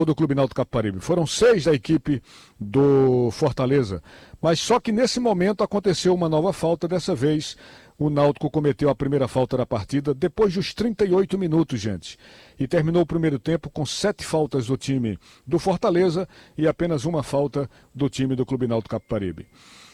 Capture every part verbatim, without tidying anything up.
do Clube Náutico Capibaribe. Foram seis da equipe do Fortaleza. Mas só que nesse momento aconteceu uma nova falta. Dessa vez o Náutico cometeu a primeira falta da partida depois dos trinta e oito minutos, gente. E terminou o primeiro tempo com sete faltas do time do Fortaleza e apenas uma falta do time do Clube Náutico Capibaribe.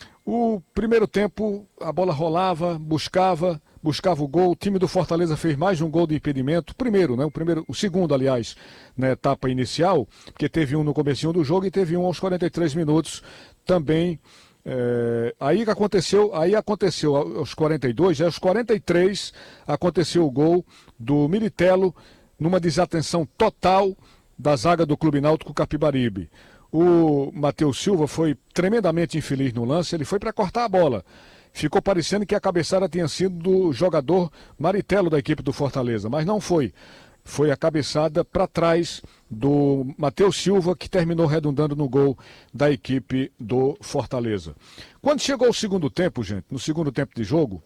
O primeiro tempo, a bola rolava, buscava, buscava o gol. O time do Fortaleza fez mais um gol de impedimento. Primeiro, né? O primeiro, o segundo, aliás, na etapa inicial, porque teve um no comecinho do jogo e teve um aos quarenta e três minutos também. É, aí que aconteceu, aí aconteceu aos quarenta e dois, aos quarenta e três aconteceu o gol do Militello numa desatenção total da zaga do Clube Náutico Capibaribe. O Matheus Silva foi tremendamente infeliz no lance, ele foi para cortar a bola. Ficou parecendo que a cabeçada tinha sido do jogador Maritello da equipe do Fortaleza, mas não foi. Foi a cabeçada para trás do Matheus Silva, que terminou redundando no gol da equipe do Fortaleza. Quando chegou o segundo tempo, gente, no segundo tempo de jogo,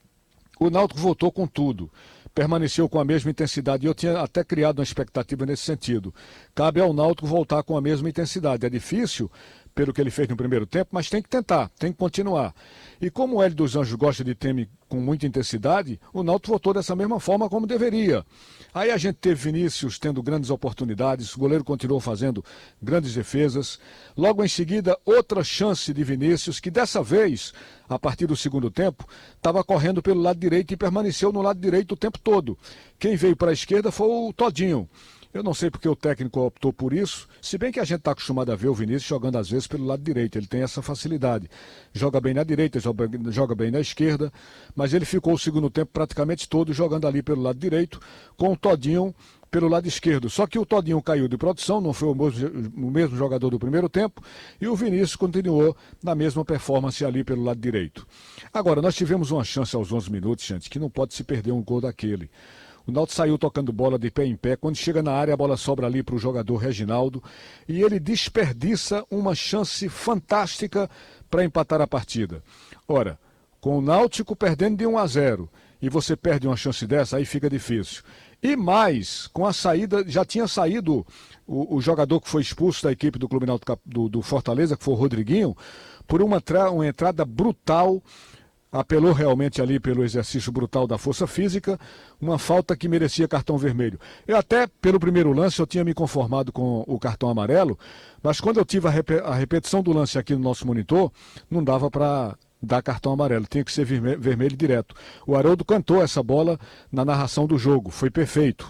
o Náutico voltou com tudo. Permaneceu com a mesma intensidade. E eu tinha até criado uma expectativa nesse sentido. Cabe ao Náutico voltar com a mesma intensidade. É difícil, pelo que ele fez no primeiro tempo, mas tem que tentar, tem que continuar. E como o Hélio dos Anjos gosta de time com muita intensidade, o Náutico voltou dessa mesma forma como deveria. Aí a gente teve Vinícius tendo grandes oportunidades, o goleiro continuou fazendo grandes defesas. Logo em seguida, outra chance de Vinícius, que dessa vez, a partir do segundo tempo, estava correndo pelo lado direito e permaneceu no lado direito o tempo todo. Quem veio para a esquerda foi o Todinho. Eu não sei porque o técnico optou por isso, se bem que a gente está acostumado a ver o Vinícius jogando às vezes pelo lado direito, ele tem essa facilidade. Joga bem na direita, joga, joga bem na esquerda, mas ele ficou o segundo tempo praticamente todo jogando ali pelo lado direito, com o Todinho pelo lado esquerdo. Só que o Todinho caiu de produção, não foi o mesmo, o mesmo jogador do primeiro tempo, e o Vinícius continuou na mesma performance ali pelo lado direito. Agora, nós tivemos uma chance aos onze minutos, gente, que não pode se perder um gol daquele. O Náutico saiu tocando bola de pé em pé. Quando chega na área, a bola sobra ali para o jogador Reginaldo. E ele desperdiça uma chance fantástica para empatar a partida. Ora, com o Náutico perdendo de um a zero e você perde uma chance dessa, aí fica difícil. E mais, com a saída, já tinha saído o, o jogador que foi expulso da equipe do Clube Náutico do, do Fortaleza, que foi o Rodriguinho, por uma, uma entrada brutal. Apelou realmente ali pelo exercício brutal da força física, uma falta que merecia cartão vermelho. Eu até, pelo primeiro lance, eu tinha me conformado com o cartão amarelo, mas quando eu tive a, rep a repetição do lance aqui no nosso monitor, não dava para dar cartão amarelo, tinha que ser vermelho, vermelho direto. O Haroldo cantou essa bola na narração do jogo, foi perfeito.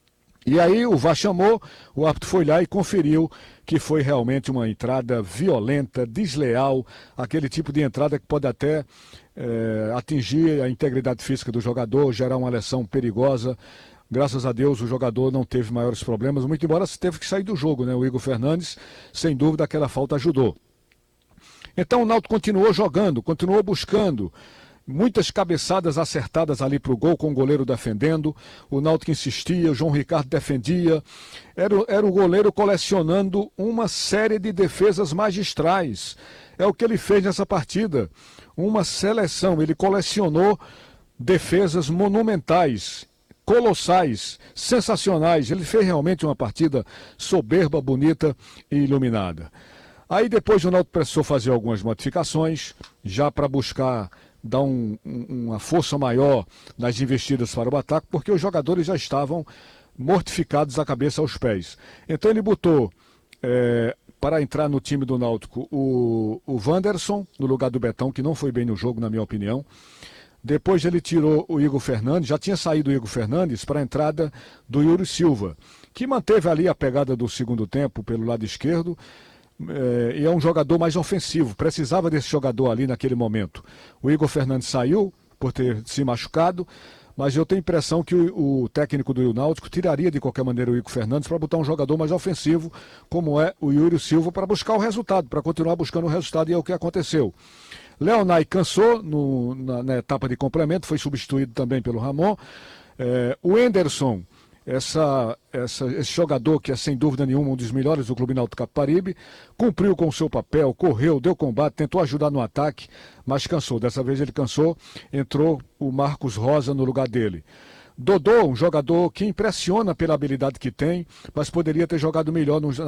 E aí o V A R chamou, o árbitro foi lá e conferiu que foi realmente uma entrada violenta, desleal, aquele tipo de entrada que pode até é, atingir a integridade física do jogador, gerar uma lesão perigosa. Graças a Deus o jogador não teve maiores problemas, muito embora teve que sair do jogo, né? O Igor Fernandes, sem dúvida, aquela falta ajudou. Então o Náutico continuou jogando, continuou buscando. Muitas cabeçadas acertadas ali para o gol, com o goleiro defendendo. O Náutico insistia, o João Ricardo defendia. Era, era o goleiro colecionando uma série de defesas magistrais. É o que ele fez nessa partida. Uma seleção. Ele colecionou defesas monumentais, colossais, sensacionais. Ele fez realmente uma partida soberba, bonita e iluminada. Aí depois o Náutico precisou fazer algumas modificações, já para buscar dar um, um, uma força maior nas investidas para o ataque, porque os jogadores já estavam mortificados da cabeça aos pés. Então ele botou é, para entrar no time do Náutico o, o Wanderson, no lugar do Betão, que não foi bem no jogo, na minha opinião. Depois ele tirou o Igor Fernandes, já tinha saído o Igor Fernandes para a entrada do Yuri Silva, que manteve ali a pegada do segundo tempo pelo lado esquerdo. É, e é um jogador mais ofensivo, precisava desse jogador ali naquele momento. O Igor Fernandes saiu por ter se machucado, mas eu tenho a impressão que o, o técnico do Náutico tiraria de qualquer maneira o Igor Fernandes para botar um jogador mais ofensivo, como é o Yuri Silva, para buscar o resultado, para continuar buscando o resultado, e é o que aconteceu. Leonay cansou no, na, na etapa de complemento, foi substituído também pelo Ramon. É, o Henderson, Essa, essa, esse jogador que é sem dúvida nenhuma um dos melhores do Clube Náutico Capibaribe, cumpriu com o seu papel, correu, deu combate, tentou ajudar no ataque, mas cansou. Dessa vez ele cansou, entrou o Marcos Rosa no lugar dele. Dodô, um jogador que impressiona pela habilidade que tem, mas poderia ter jogado melhor no,